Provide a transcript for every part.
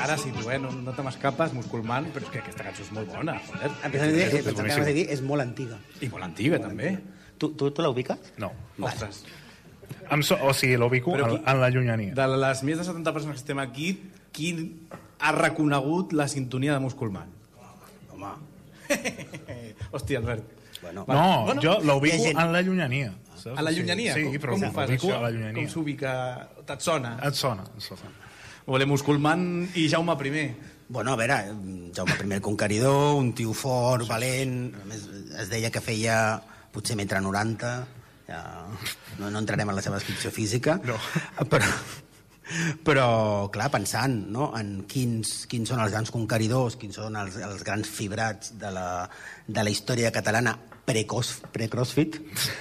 ara sí, no te m'escapes, Musculman, però és que aquesta cançó és molt bona, joder. És molt antiga. I molt antiga, també. Tu la ubiques? No. Ostres. O sigui, l'ubico en la llunyania. De les més de 70 persones que estem aquí, qui ha reconegut la sintonia de Musculman? Home. Hòstia, Albert. No, jo l'ubico en la llunyania. A la llunyania? Sí, però com ho fas, l'ubico això? a la llunyania. Com s'ubica? Et sona? Et sona. Volem Musculman i Jaume I. Bueno, a veure, Jaume I Conqueridor, un tio fort, valent, a més es deia que feia potser metre 90, ja no entrarem en la seva descripció física, no. Però clar, pensant, no, en quins són els grans conqueridors, quins són els grans fibrats de la història catalana pre-CrossFit.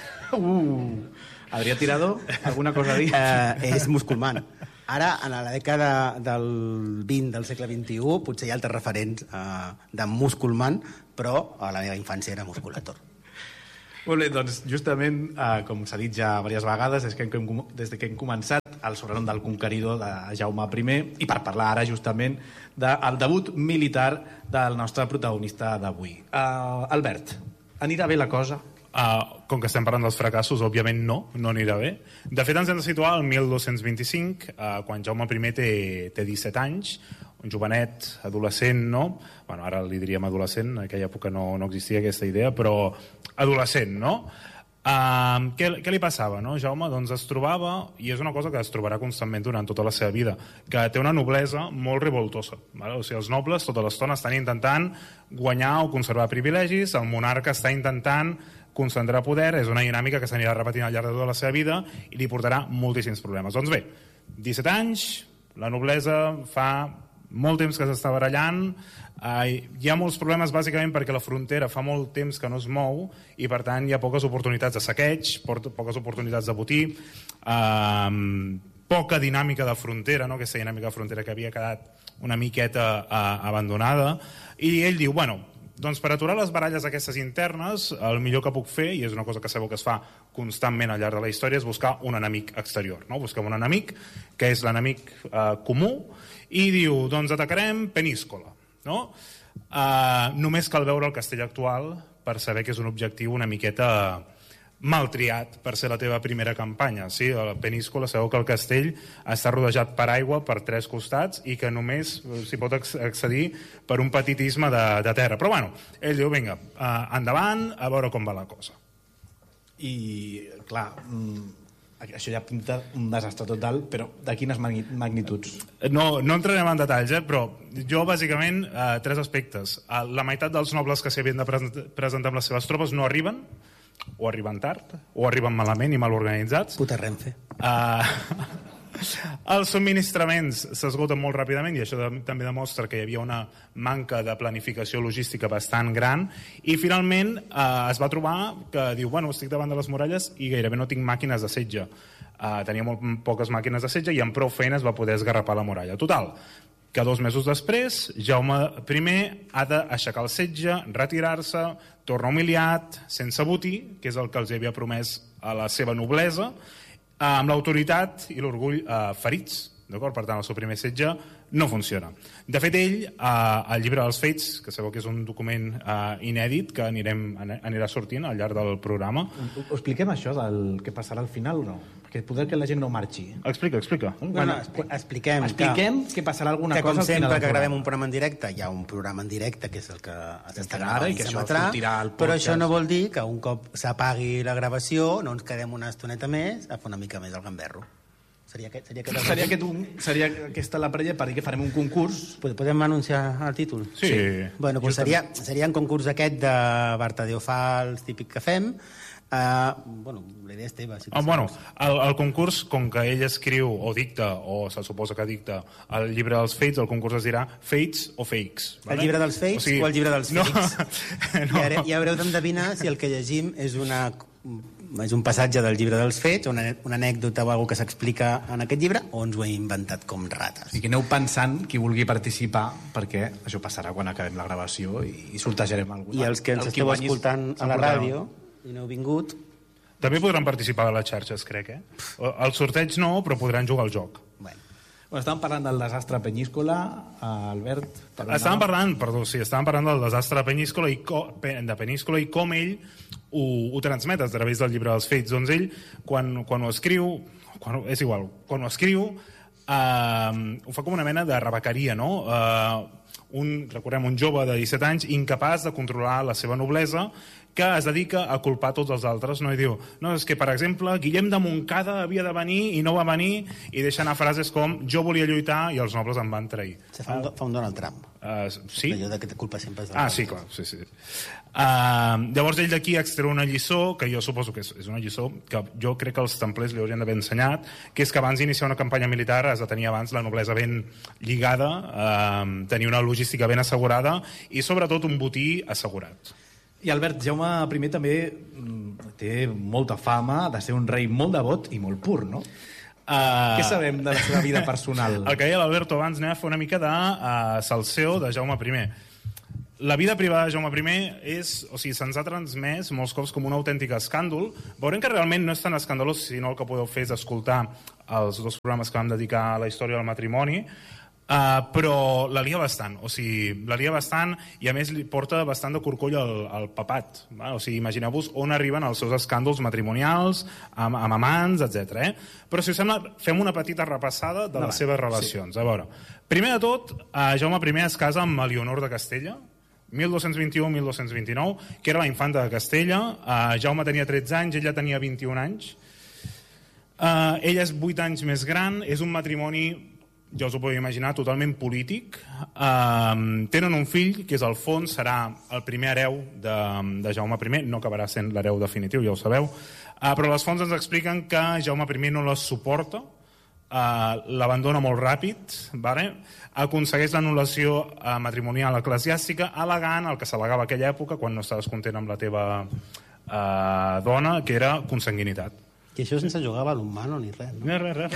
Adrià Tirado, alguna cosa a dir? És Musculman. Ara, en la dècada del 20 del segle XXI, potser hi ha altres referents de Musculman, però a la meva infància era Musculator. Molt bé, doncs justament, com s'ha dit ja diverses vegades, des que hem començat el sobrenom del conqueridor de Jaume I, i per parlar ara justament del debut militar del nostre protagonista d'avui. Albert, anirà bé la cosa? Com que estem parlant dels fracassos, òbviament no anirà bé. De fet, ens hem de situar al 1225, quan Jaume I té 17 anys, un jovenet, adolescent, no? Bueno, ara li diríem adolescent, en aquella època no existia aquesta idea, però adolescent, no? Què li passava, no? Jaume doncs es trobava, i és una cosa que es trobarà constantment durant tota la seva vida, que té una noblesa molt revoltosa, vale? O sigui, els nobles tota l'estona estan intentant guanyar o conservar privilegis, el monarca està intentant concentrar poder, és una dinàmica que s'anirà repetint al llarg de tota la seva vida i li portarà moltíssims problemes. Doncs bé, 17 anys, la noblesa fa molt temps que s'està barallant, hi ha molts problemes bàsicament perquè la frontera fa molt temps que no es mou i per tant hi ha poques oportunitats de saqueig, poques oportunitats de botí, poca dinàmica de frontera, no? Aquesta dinàmica de frontera que havia quedat una miqueta abandonada, i ell diu, bueno, doncs per aturar les baralles aquestes internes, el millor que puc fer, i és una cosa que sabeu que es fa constantment al llarg de la història, és buscar un enemic exterior, no? Busquem un enemic que és l'enemic comú, i diu, doncs atacarem Peníscola, no? Només cal veure el castell actual per saber que és un objectiu una miqueta mal triat per ser la teva primera campanya. Sí, a la Peníscola sabeu que el castell està rodejat per aigua per 3 costats i que només s'hi pot accedir per un petit istme de terra. Però bueno, ell diu, vinga, endavant, a veure com va la cosa. I, clar, això ja pinta un desastre total, però de quines magnituds? No entrarem en detalls, però jo, bàsicament, 3 aspectes. La meitat dels nobles que s'hi havien de presentar amb les seves tropes no arriben, o arriben tard, o arriben malament i mal organitzats. Puta Renfe. Els subministraments s'esgoten molt ràpidament i això també demostra que hi havia una manca de planificació logística bastant gran i finalment es va trobar que diu, bueno, estic davant de les muralles i gairebé no tinc màquines de setge. Tenia molt poques màquines de setge i amb prou feines va poder esgarrapar la muralla. Total, que 2 mesos després Jaume I ha d'aixecar el setge, retirar-se, torna humiliat, sense botí, que és el que els havia promès a la seva noblesa, amb l'autoritat i l'orgull ferits, d'acord? Per tant, el seu primer setge no funciona. De fet, ell, al llibre dels fets, que sabeu que és un document inèdit que anirà sortint al llarg del programa. Ho expliquem això del que passarà al final o no? Perquè poder que la gent no marxi. Explica. Bueno, expliquem que passarà alguna que, cosa com sempre que gravem un programa en directe, hi ha un programa en directe que és el que s'està gravant i que s'emetrà, però això no vol dir que un cop s'apagui la gravació no ens quedem una estoneta més a fer una mica més el gamberro. Seria aquesta la prèvia per dir que farem un concurs. Podem anunciar el títol? Sí. Bueno, doncs seria un concurs aquest de Bartadeu Fals típic que fem. Bueno, la idea és teva. Bueno, el concurs, com que ell escriu o dicta, o se suposa que dicta el llibre dels Fates, el concurs es dirà Fates o Fakes. El llibre dels Fates o el llibre dels Fakes? No. I haureu d'endevinar si el que llegim és un passatge del llibre dels fets, una anècdota o alguna que s'explica en aquest llibre, o ens ho hem inventat com rates. I que aneu pensant qui vulgui participar, perquè això passarà quan acabem la gravació i sortejarem alguna. I els que ens esteu escoltant a la ràdio i no heu vingut... També podran participar a les xarxes, crec, El sorteig no, però podran jugar al joc. Bueno, Estàvem parlant del desastre a Penyíscola, Albert. Estàvem parlant del desastre de Penyíscola i com ell ho transmet a través del llibre dels fets. Doncs ell, quan ho escriu, quan ho escriu, ho fa com una mena de rebequeria, no? Recordem, un jove de 17 anys incapaç de controlar la seva noblesa, que es dedica a culpar tots els altres, no? I diu, no, és que, per exemple, Guillem de Montcada havia de venir i no va venir, i deixa anar frases com jo volia lluitar i els nobles em van trair. Fa un Donald Trump. Sí? Allò que culpa sempre és sí, clar, sí. Llavors ell d'aquí extreu una lliçó, que jo suposo que és una lliçó que jo crec que els templers li haurien d'haver ensenyat, que és que abans d'iniciar una campanya militar has de tenir abans la noblesa ben lligada, tenir una logística ben assegurada i sobretot un botí assegurat. I Albert, Jaume I també té molta fama de ser un rei molt devot i molt pur, no? Què sabem de la seva vida personal? El que deia l'Alberto abans, anem a fer una mica de salseo de Jaume I. La vida privada de Jaume I se'ns ha transmès molts cops com un autèntic escàndol. Veurem que realment no és tan escandalós, sinó el que podeu fer és escoltar els 2 programes que vam dedicar a la història del matrimoni, però la lia bastant, i a més li porta bastant de corcoll al papat. Imagineu-vos on arriben els seus escàndols matrimonials, amb amants, etc. Però si us sembla, fem una petita repassada de les seves relacions. A veure, primer de tot, Jaume I es casa amb Elionor de Castella, 1221-1229, que era la infanta de Castella. Jaume tenia 13 anys, ella tenia 21 anys. Ella és 8 anys més gran, és un matrimoni, ja us ho podeu imaginar, totalment polític. Tenen un fill, que és Alfons, serà el primer hereu de Jaume I, no acabarà sent l'hereu definitiu, ja ho sabeu, però les fonts ens expliquen que Jaume I no les suporta, l'abandona molt ràpid, aconsegueix l'anul·lació matrimonial eclesiàstica, al·legant el que s'al·legava a aquella època, quan no estaves content amb la teva dona, que era consanguinitat. I això sense jugar a balonmano ni res, no? Res.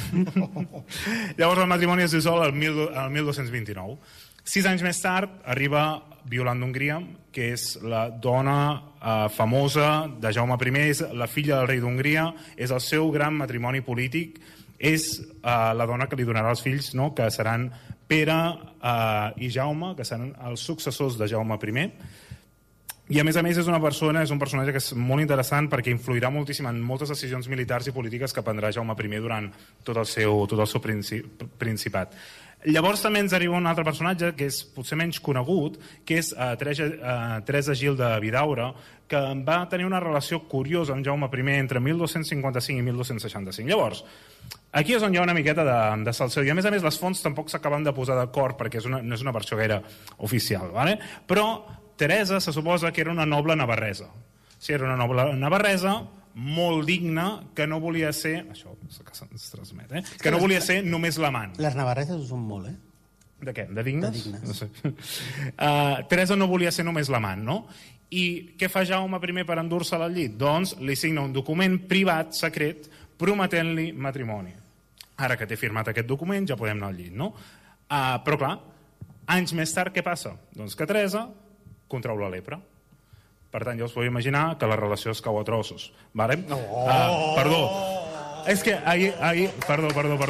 Llavors el matrimoni es dissol el 1229. 6 anys més tard arriba Violant d'Hongria, que és la dona famosa de Jaume I, és la filla del rei d'Hongria, és el seu gran matrimoni polític, és la dona que li donarà els fills, no?, que seran Pere i Jaume, que seran els successors de Jaume I. I a més és un personatge que és molt interessant perquè influirà moltíssim en moltes decisions militars i polítiques que prendrà Jaume I durant tot el seu principat. Llavors també ens arriba un altre personatge que és potser menys conegut, que és Teresa Gil de Vidaura, que va tenir una relació curiosa amb Jaume I entre 1255 i 1265. Llavors, aquí és on hi ha una miqueta de salseu, i a més les fonts tampoc s'acaben de posar d'acord perquè no és una versió gaire oficial, però Teresa se suposa que era una noble navarresa. Sí, era una noble navarresa molt digna, que no volia ser... Això que se'ns transmet, que no volia ser només l'amant. Les navarreses ho són molt, De què? De dignes? De dignes. No sé. Teresa no volia ser només l'amant, no? I què fa Jaume I per endur-se al llit? Doncs li signa un document privat, secret, prometent-li matrimoni. Ara que té firmat aquest document ja podem anar al llit, no? Però clar, anys més tard què passa? Doncs que Teresa contrau la lepra. Per tant, ja us podeu imaginar que la relació es cau a trossos. Perdó. És que ahir... Perdó.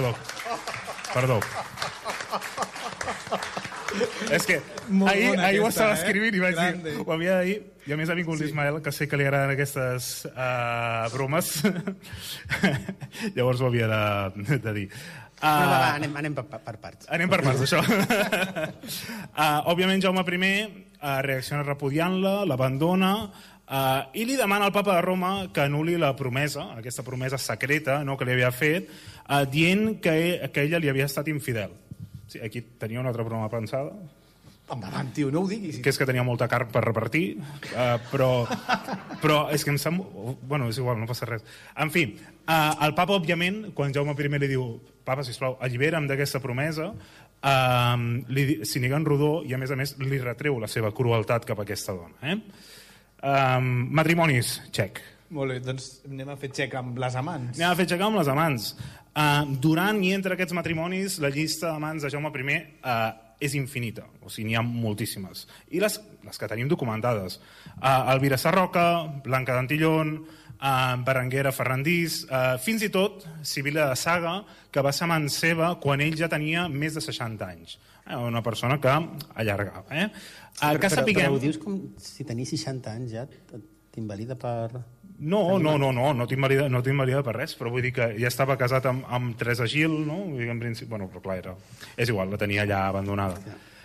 És que ahir ho estava escrivint i vaig dir, ho havia de dir, i a més ha vingut l'Ismael, que sé que li agraden aquestes bromes. Llavors ho havia de dir. Anem per parts. Anem per parts, això. Òbviament, Jaume I reacciona repudiant-la, l'abandona, i li demana al papa de Roma que anul·li la promesa, aquesta promesa secreta que li havia fet, dient que ella li havia estat infidel. Sí, aquí tenia una altra broma pensada. Endavant, tio, no ho diguis. Que és que tenia molta carn per repartir, però és que em sembla... Bueno, és igual, no passa res. En fi, el papa, òbviament, quan Jaume I li diu papa, sisplau, allibera'm d'aquesta promesa, s'hi nega en rodó i, a més, li retreu la seva crueltat cap a aquesta dona. Matrimonis, xec. Molt bé, doncs anem a fer xec amb les amants. Anem a fer xec amb les amants. Durant i entre aquests matrimonis, la llista d'amants de Jaume I és infinita, o sigui, n'hi ha moltíssimes. I les que tenim documentades. Elvira Sarroca, Blanca d'Antillón, Berenguer a Ferrandís, fins i tot Sibila de Saga, que va ser amant seva quan ell ja tenia més de 60 anys. Una persona que allargava. Però ho dius com si tenies 60 anys ja t'invalida per... No t'invalida per res, però vull dir que ja estava casat amb Teresa Gil, no? En principi, bueno, però clar, és igual, la tenia allà abandonada.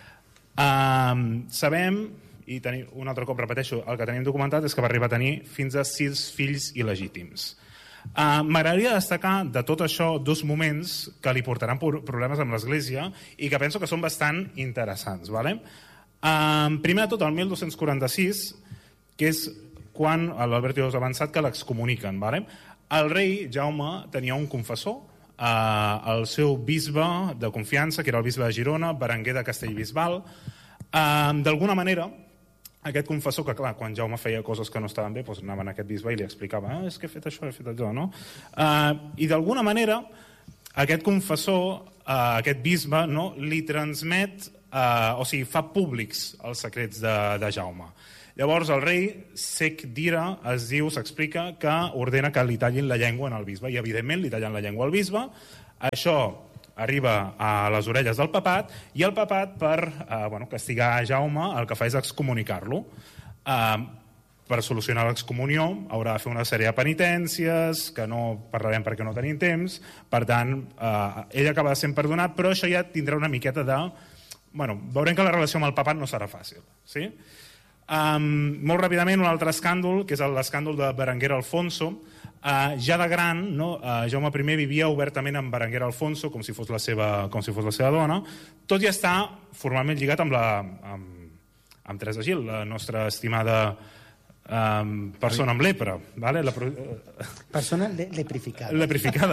Sabem, i un altre cop repeteixo, el que tenim documentat és que va arribar a tenir fins a 6 fills il·legítims. M'agradaria destacar de tot això 2 moments que li portaran problemes amb l'Església i que penso que són bastant interessants. Primer de tot, el 1246, que és quan l'Albert II ha avançat que l'excomuniquen. El rei Jaume tenia un confessor, el seu bisbe de confiança, que era el bisbe de Girona, Berenguer de Castellbisbal. D'alguna manera, aquest confessor, que clar, quan Jaume feia coses que no estaven bé, doncs anaven a aquest bisbe i li explicava és que he fet això, he fet allò, no? I d'alguna manera aquest confessor, aquest bisbe, li transmet, o sigui, fa públics els secrets de Jaume. Llavors el rei Cec d'Ira s'explica que ordena que li tallin la llengua al bisbe, i evidentment li tallen la llengua al bisbe. Això arriba a les orelles del papat, i el papat, per castigar Jaume, el que fa és excomunicar-lo. Per solucionar l'excomunió haurà de fer una sèrie de penitències, que no parlarem perquè no tenim temps, per tant, ell acaba sent perdonat, però això ja tindrà una miqueta de... veurem que la relació amb el papat no serà fàcil, sí? Molt ràpidament, un altre escàndol, que és l'escàndol de Berenguer Alfonso. Ja de gran, Jaume I vivia obertament amb Berenguer Alfonso, com si fos la seva dona, tot i estar formalment lligat amb Teresa Gil, la nostra estimada persona amb lepra. Persona leprificada. Leprificada.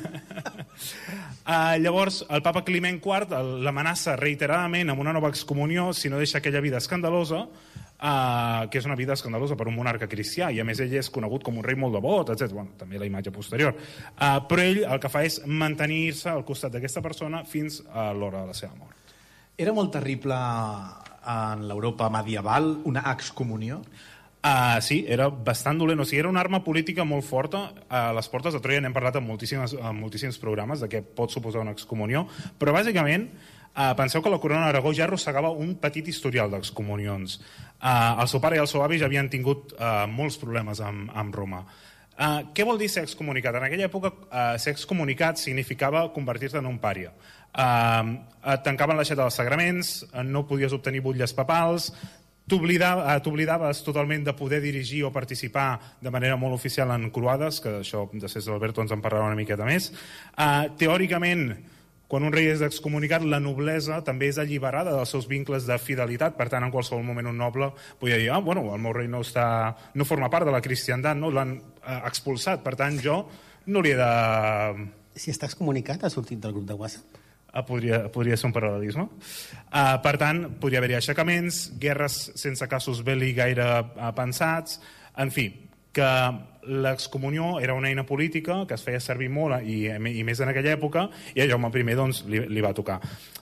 Llavors, el papa Climent IV l'amenaça reiteradament amb una nova excomunió si no deixa aquella vida escandalosa, que és una vida escandalosa per un monarca cristià, i a més ell és conegut com un rei molt devot, etc. També la imatge posterior. Però ell el que fa és mantenir-se al costat d'aquesta persona fins a l'hora de la seva mort. Era molt terrible en l'Europa medieval una excomunió? Sí, era bastant dolent. O sigui, era una arma política molt forta. A les portes de Troia n'hem parlat en moltíssims programes de què pot suposar una excomunió, però bàsicament penseu que la corona d'Aragó ja arrossegava un petit historial d'excomunions. El seu pare i el seu avi ja havien tingut molts problemes amb Roma. Què vol dir ser excomunicat? En aquella època ser excomunicat significava convertir-te en un pària. Et tancaven l'aixeta dels sagraments, no podies obtenir butlles papals, t'oblidaves totalment de poder dirigir o participar de manera molt oficial en croades, que això després d'Alberto ens en parlarà una miqueta més. Teòricament, quan un rei és excomunicat, la noblesa també és alliberada dels seus vincles de fidelitat. Per tant, en qualsevol moment un noble podia dir el meu rei no forma part de la cristiandat, l'han expulsat, per tant jo no li he de... Si està excomunicat, ha sortit del grup de WhatsApp? Podria ser un paral·lelisme. Per tant, podria haver-hi aixecaments, guerres sense casos bèl·lics gaire pensats, en fi, que l'excomunió era una eina política que es feia servir molt i més en aquella època, i a Jaume I li va tocar.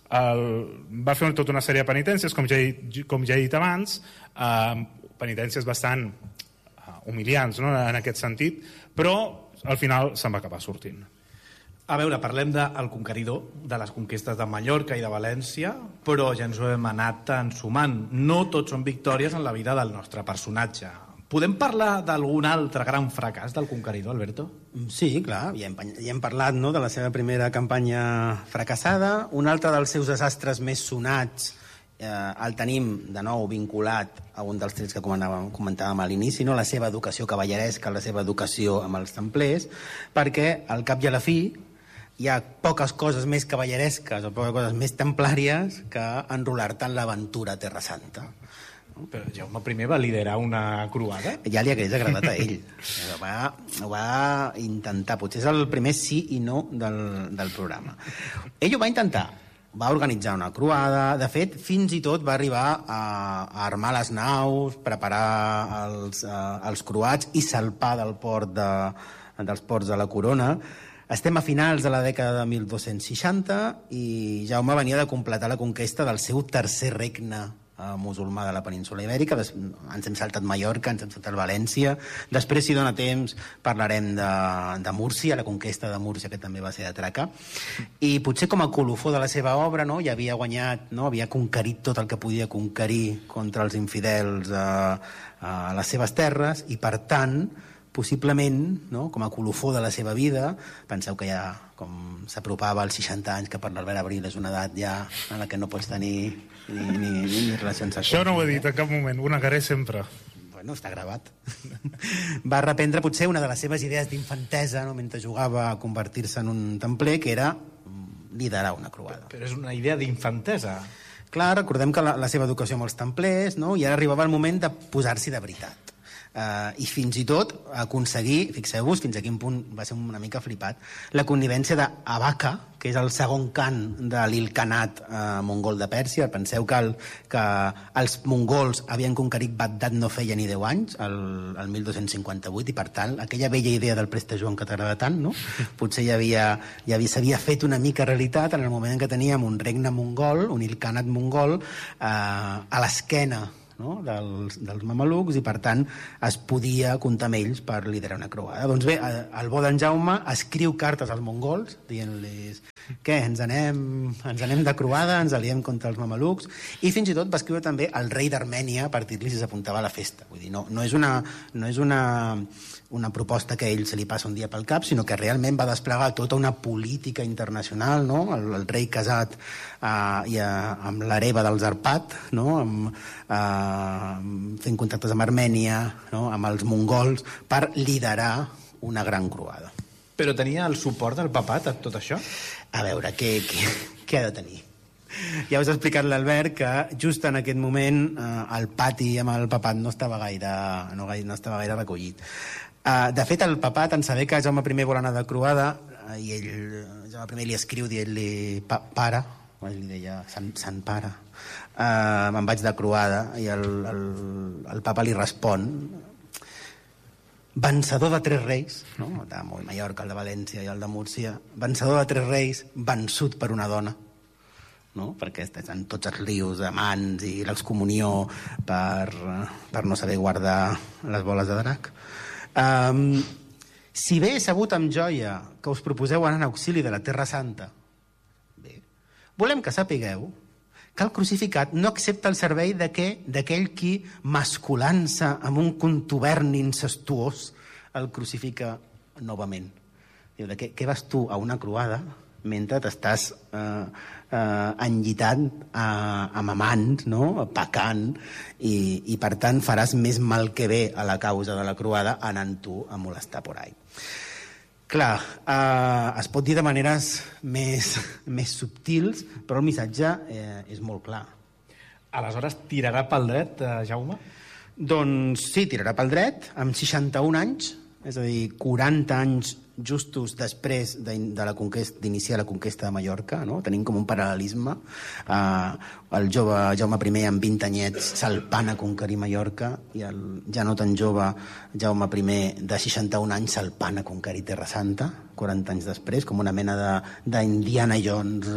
Va fer tota una sèrie de penitències, com ja he dit abans, penitències bastant humiliants en aquest sentit, però al final se'n va acabar sortint. A veure, parlem del conqueridor, de les conquestes de Mallorca i de València, però ja ens ho hem anat ensumant. No tot són victòries en la vida del nostre personatge. Podem parlar d'algun altre gran fracàs del conqueridor, Alberto? Sí, clar, ja hem parlat de la seva primera campanya fracassada. Un altre dels seus desastres més sonats el tenim de nou vinculat a un dels trets que comentàvem a l'inici, la seva educació cavalleresca, la seva educació amb els templers, perquè al cap i a la fi hi ha poques coses més cavalleresques o poques coses més templàries que enrolar-te en l'aventura a Terra Santa. Però Jaume I va liderar una croada? Ja li hagués agradat a ell. Ho va intentar. Potser és el primer sí i no del programa. Ell ho va intentar. Va organitzar una croada. De fet, fins i tot va arribar a armar les naus, preparar els croats i salpar dels ports de la corona. Estem a finals de la dècada de 1260 i Jaume venia de completar la conquesta del seu tercer regne musulmà de la península Ibèrica. Ens hem saltat Mallorca, ens hem saltat València. Després, si dona temps, parlarem de Múrcia, la conquesta de Múrcia, que també va ser de traca. I potser com a colofó de la seva obra, no? Ja havia guanyat, no? Havia conquerit tot el que podia conquerir contra els infidels a les seves terres, i per tant, possiblement, no? Com a colofó de la seva vida, penseu que ja com s'apropava als 60 anys, que per l'Albert Abril és una edat ja en la que no pots tenir ni relacions sexuals. Això no ho he dit en cap moment, ho negaré sempre. Bueno, està gravat. Va reprendre potser una de les seves idees d'infantesa, no? Mentre jugava a convertir-se en un templer, que era liderar una croada. Però és una idea d'infantesa. Clar, recordem que la seva educació amb els templers, no? I ara arribava el moment de posar-s'hi de veritat. I fins i tot aconseguir, fixeu-vos fins a quin punt va ser una mica flipat, la connivència d'Abaca, que és el segon cant de l'Ilkhanat mongol de Pèrsia. Penseu que els mongols havien conquerit Bagdad no feia ni 10 anys, el 1258, i per tant aquella vella idea del Preste Joan que t'agrada tant, no? Potser s'havia fet una mica realitat en el moment en què teníem un regne mongol, un Ilkhanat mongol, a l'esquena, no? dels mamelucs, i per tant es podia comptar amb ells per liderar una croada. Doncs bé, el bo d'en Jaume escriu cartes als mongols dient-los què, ens anem de croada, ens aliem contra els mamelucs, i fins i tot va escriure també al rei d'Armènia per dir-li si s'apuntava a la festa. Vull dir, no és una proposta que a ell se li passa un dia pel cap, sinó que realment va desplegar tota una política internacional, no? El rei casat amb l'hereva dels Arpat, no? Fent contactes amb Armènia, no? Amb els mongols, per liderar una gran croada. Però tenia el suport del papat a tot això? A veure, què ha de tenir? Ja us ha explicat l'Albert que just en aquest moment el pati amb el papat no estava gaire recollit. De fet, el papat, en saber que Jaume I vol anar de croada, i Jaume I li escriu dient-li pare, li deia sant pare, me'n vaig de croada, i el papa li respon vencedor de 3 reis, no? El de Mallorca, el de València i el de Múrcia, vencedor de 3 reis, vençut per una dona, no? Perquè estan tots els rius amants i l'excomunió per no saber guardar les boles de drac. Si bé he sabut amb joia que us proposeu anar en auxili de la Terra Santa, bé, volem que sapigueu que el crucificat no accepta el servei d'aquell qui, masculant-se amb un contubern incestuós, el crucifica novament. Diu, què vas tu a una croada mentre t'estàs enllitant amb amants, no? Pecant, i per tant faràs més mal que bé a la causa de la croada anant tu a molestar por ahí. Clar, es pot dir de maneres més subtils, però el missatge és molt clar. Aleshores, tirarà pel dret, Jaume? Doncs sí, tirarà pel dret, amb 61 anys, és a dir, 40 anys justos després d'iniciar la conquesta de Mallorca, no? Tenim com un paral·lelisme. El jove Jaume I amb 20 anyets salpant a conquerir Mallorca, i el ja no tan jove Jaume I de 61 anys salpant a conquerir Terra Santa 40 anys després, com una mena d'Indiana Jones.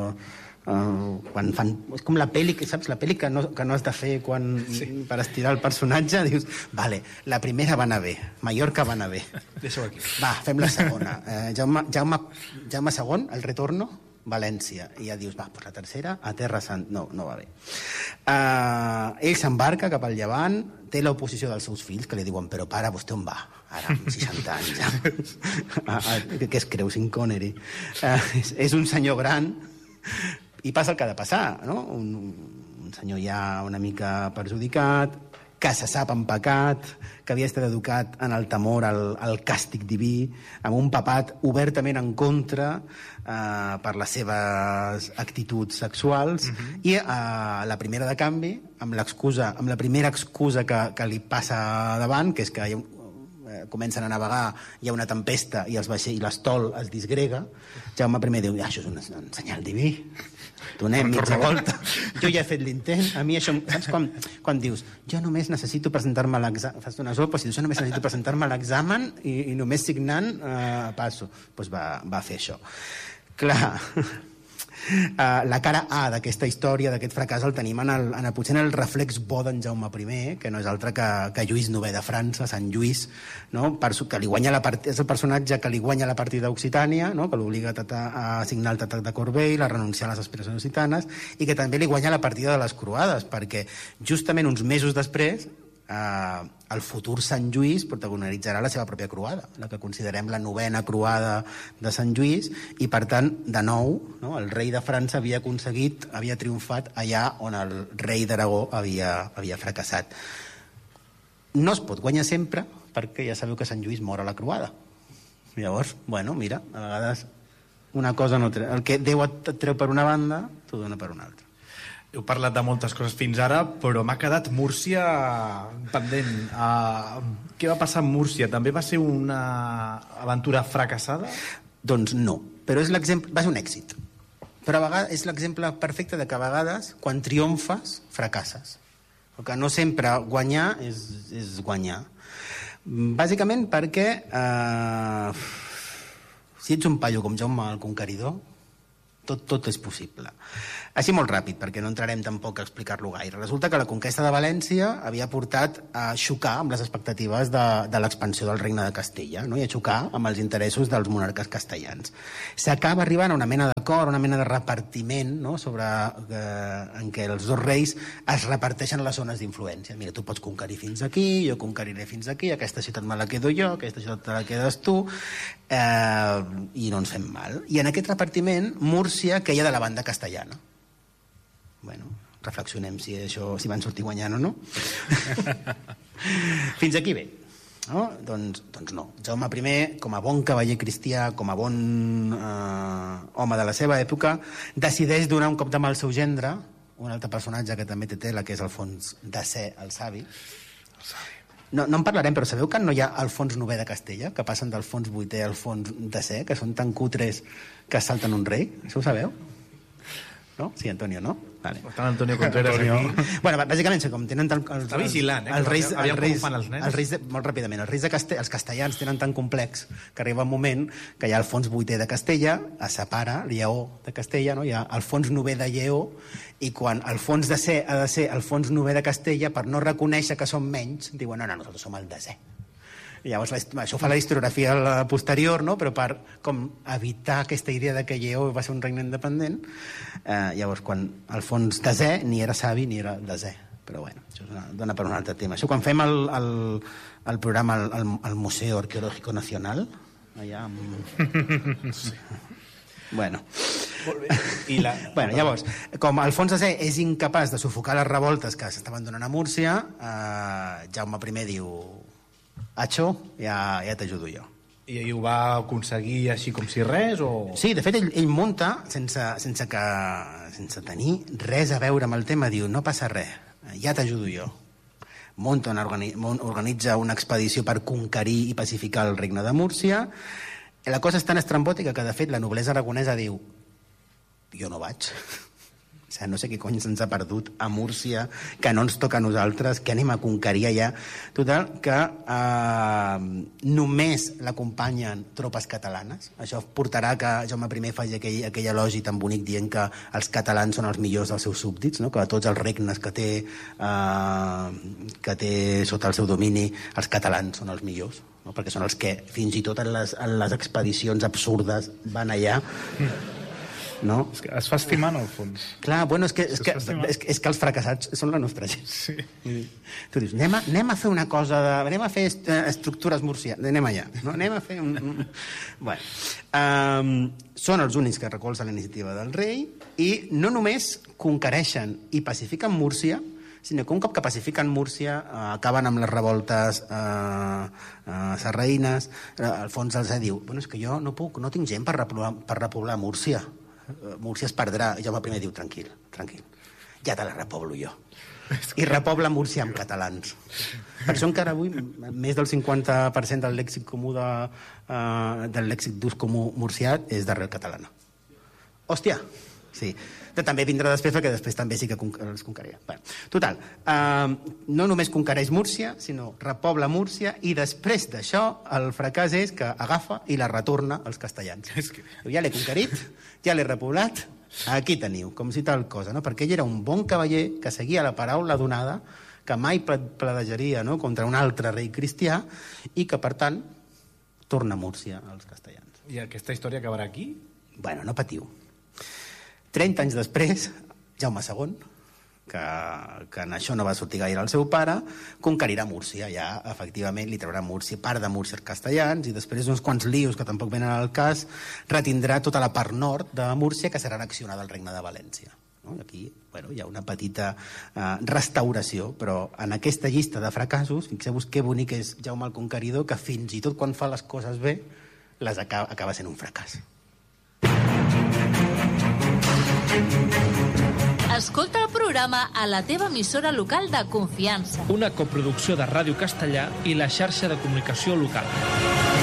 Quan fan, és com la pel·li, saps? La pel·li que no has de fer per estirar el personatge. Dius, vale, la primera va anar bé, Mallorca va anar bé, deixa-ho aquí, va, fem la segona. Jaume II, el retorno, València, i ja dius, va, pues la tercera a Terra Santa. No va bé. Ell s'embarca cap al Llevant, té l'oposició dels seus fills, que li diuen, però pare, vostè on va? Ara, amb 60 anys ja. Què es creu, Sean Connery? És un senyor gran, i passa el que ha de passar, no? Un senyor ja una mica perjudicat, que se sap en pecat, que havia estat educat en el temor al càstig diví, amb un papat obertament en contra per les seves actituds sexuals, i la primera de canvi, amb la primera excusa que li passa davant, que és que comencen a navegar, hi ha una tempesta i l'estol es disgrega, Jaume I diu, això és un senyal diví, donem mitja volta, jo ja he fet l'intent, a mi això, saps quan dius, jo només necessito presentar-me a l'examen, fas una sopa, si dius, jo només necessito presentar-me a l'examen i només signant passo, doncs va fer això. Clar, La cara A d'aquesta història, d'aquest fracàs, el tenim potser en el reflex bo d'en Jaume I, que no és altre que Lluís IX de França, Sant Lluís, no? Que li guanya és el personatge que li guanya la partida a Occitània, no? Que l'obliga a signar el Tractat de Corbeil, a renunciar a les aspiracions occitanes, i que també li guanya la partida de les croades, perquè justament uns mesos després el futur Sant Lluís protagonitzarà la seva pròpia croada, la que considerem la 9ª croada de Sant Lluís, i per tant, de nou, no, el rei de França havia triomfat allà on el rei d'Aragó havia fracassat. No es pot guanyar sempre, perquè ja sabeu que Sant Lluís mor a la croada. Llavors, bueno, mira, a vegades una cosa no treu. El que Déu et treu per una banda, t'ho dona per una altra. Heu parlat de moltes coses fins ara, però m'ha quedat Múrcia pendent. Què va passar amb Múrcia? També va ser una aventura fracassada? Doncs no, però va ser un èxit. Però a vegades és l'exemple perfecte de que a vegades, quan triomfes, fracasses. Que no sempre guanyar és guanyar. Bàsicament perquè si ets un paio com Jaume el Conqueridor, tot és possible. Així molt ràpid, perquè no entrarem tampoc a explicar-lo gaire. Resulta que la conquesta de València havia portat a xocar amb les expectatives de l'expansió del regne de Castella, no? I a xocar amb els interessos dels monarques castellans. S'acaba arribant a una mena d'acord, una mena de repartiment, no? En què els dos reis es reparteixen les zones d'influència. Mira, tu pots conquerir fins aquí, jo conqueriré fins aquí, aquesta ciutat me la quedo jo, aquesta ciutat te la quedes tu, i no ens fem mal. I en aquest repartiment, Múrcia queia de la banda castellana. Bueno, reflexionem si van sortir guanyant o no. Fins aquí bé. No? Doncs no. Jaume I, com a bon cavaller cristià, com a bon home de la seva època, decideix donar un cop de mà al seu gendre, un altre personatge que també té tela, que és Alfons X el Savi. No en parlarem, però sabeu que no hi ha Alfons IX de Castella, que passen d'Alfons VIII a Alfons X, que són tan cutres que salten un rei? Això ho sabeu? No? Sí, Antonio, no? Vale. Està Antonio Contreras aquí. Bueno, bàsicament, com tenen tant... Està vigilant, els reis, molt ràpidament, els castellans tenen tan complex que arriba un moment que hi ha Alfons VIII de Castella, es separa Lleó de Castella, no? Hi ha Alfons IX de Lleó, i quan Alfons X ha de ser Alfons IX de Castella, per no reconèixer que són menys, diuen, no, nosaltres som el X. I llavors això fa la historiografia posterior, no? Però per com evitar aquesta idea de que Lleó va ser un regne independent, llavors quan Alfons X ni era savi ni era desè. Però bueno, això dona per un altre tema. Això quan fem el programa al Museu Arqueológico Nacional, allà amb... Sí. Bueno. Bueno, llavors, com Alfons X és incapaç de sufocar les revoltes que s'estaven donant a Múrcia, Jaume I diu... Acho, ja t'ajudo jo. I ho va aconseguir així com si res? O... Sí, de fet, ell munta, sense tenir res a veure amb el tema, diu, no passa res, ja t'ajudo jo. Organitza una expedició per conquerir i pacificar el regne de Múrcia. La cosa és tan estrambòtica que, de fet, la noblesa aragonesa diu, jo no vaig. O sigui, no sé què cony se'ns ha perdut a Múrcia, que no ens toca a nosaltres, que anem a conquerir allà. Total, que només l'acompanyen tropes catalanes. Això portarà que Jaume I faci aquell elogi tan bonic dient que els catalans són els millors dels seus súbdits, no? Que de tots els regnes que té sota el seu domini, els catalans són els millors, no? Perquè són els que fins i tot en les expedicions absurdes van allà. No? És que es fa estimar, en el fons. Clar, bueno, és que els fracassats són la nostra gent. Sí. Tu dius, anem a fer una cosa, anem a fer estructures murcianes, anem allà, no? Anem a fer Bueno, són els únics que recolzen la iniciativa del rei i no només conquereixen i pacifiquen Múrcia, sinó que un cop que pacifiquen Múrcia acaben amb les revoltes sarraïnes. Alfons X diu, bueno, és que jo no tinc gent per repoblar Múrcia. Múrcia es perdrà. Jaume I diu, tranquil, ja te la repoblo jo. I repobla Múrcia amb catalans. Per això encara avui més del 50% del lèxic comú del lèxic d'ús comú murcià és d'arrel catalana. Hòstia, sí. També vindrà després, perquè després també sí que els conquerirà. Total, no només conquereix Múrcia, sinó repobla Múrcia, i després d'això el fracàs és que agafa i la retorna als castellans. Ja l'he conquerit, ja l'he repoblat, Aquí teniu, com si tal cosa, no? Perquè ell era un bon cavaller que seguia la paraula donada, que mai pledejaria, no?, contra un altre rei cristià i que, per tant, torna a Múrcia als castellans. I aquesta història acabarà aquí? Bueno, no patiu. 30 anys després, Jaume II, que en això no va sortir gaire el seu pare, conquerirà Múrcia, ja efectivament li traurà Múrcia, part de Múrcia als castellans, i després d'uns quants lius que tampoc venen al cas, retindrà tota la part nord de Múrcia, que serà annexionada al Regne de València. No? Aquí hi ha una petita restauració, però en aquesta llista de fracassos, fixeu-vos que bonic és Jaume el Conqueridor, que fins i tot quan fa les coses bé, les acaba sent un fracàs. Escolta el programa a la teva emissora local de confiança. Una coproducció de Ràdio Castellà i la xarxa de comunicació local.